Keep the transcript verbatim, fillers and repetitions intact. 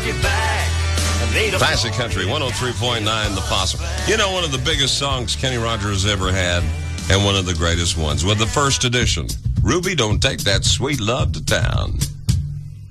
it back. Classic Country, one oh three point nine The Possum. You know, one of the biggest songs Kenny Rogers ever had, and one of the greatest ones, with the first edition, Ruby, Don't Take That Sweet Love to Town.